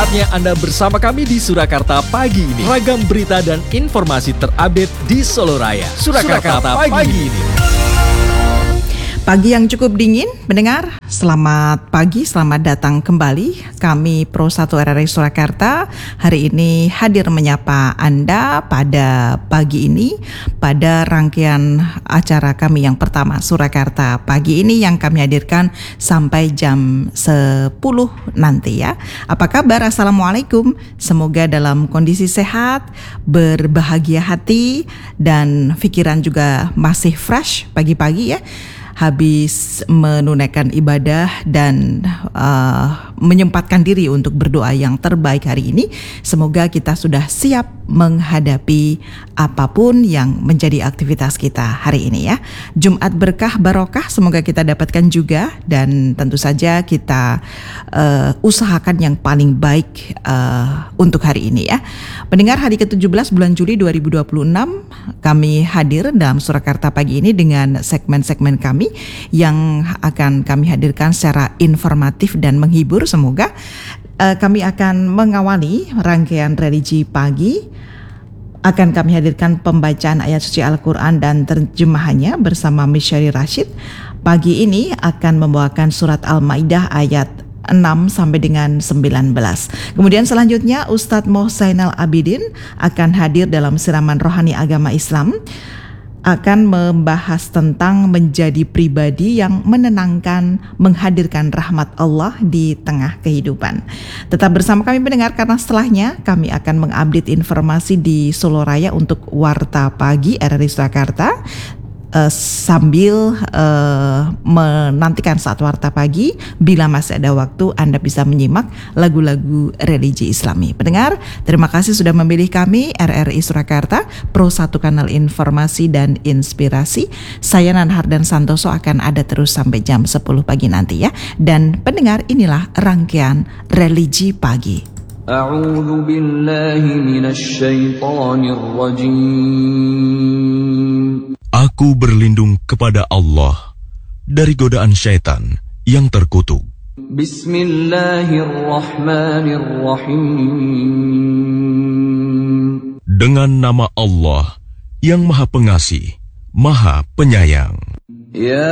Saatnya Anda bersama kami di Surakarta pagi ini. Ragam berita dan informasi terupdate di Solo Raya. Surakarta pagi ini. Pagi yang cukup dingin, mendengar. Selamat pagi, selamat datang kembali. Kami Pro 1 RRI Surakarta hari ini hadir menyapa Anda pada pagi ini pada rangkaian acara kami yang pertama Surakarta pagi ini yang kami hadirkan sampai jam 10 nanti ya. Apa kabar? Assalamualaikum. Semoga dalam kondisi sehat, berbahagia hati dan pikiran juga masih fresh pagi-pagi ya. Habis menunaikan ibadah dan menyempatkan diri untuk berdoa yang terbaik hari ini. Semoga kita sudah siap menghadapi apapun yang menjadi aktivitas kita hari ini ya. Jumat berkah barokah semoga kita dapatkan juga, dan tentu saja kita usahakan yang paling baik untuk hari ini ya. Pendengar, hari ke-17 bulan Juli 2026 kami hadir dalam Surakarta pagi ini dengan segmen-segmen kami yang akan kami hadirkan secara informatif dan menghibur. Semoga kami akan mengawali rangkaian religi pagi. Akan kami hadirkan pembacaan ayat suci Al-Quran dan terjemahannya bersama Misyari Rashid. Pagi ini akan membawakan surat Al-Maidah ayat 6 sampai dengan 19. Kemudian selanjutnya Ustadz Moh Zainal Abidin akan hadir dalam siraman rohani agama Islam, akan membahas tentang menjadi pribadi yang menenangkan, menghadirkan rahmat Allah di tengah kehidupan. Tetap bersama kami pendengar, karena setelahnya kami akan mengupdate informasi di Solo Raya untuk Warta Pagi RRI Surakarta. Sambil menantikan saat Warta Pagi, bila masih ada waktu Anda bisa menyimak lagu-lagu religi Islami. Pendengar, terima kasih sudah memilih kami RRI Surakarta, Pro 1 kanal informasi dan inspirasi. Saya Nanhardan Santoso akan ada terus sampai jam 10 pagi nanti ya. Dan pendengar, inilah rangkaian religi pagi. A'udzu billahi minasy syaithanir rajim. Aku berlindung kepada Allah dari godaan syaitan yang terkutuk. Bismillahirrahmanirrahim. Dengan nama Allah yang Maha Pengasih, Maha Penyayang. Ya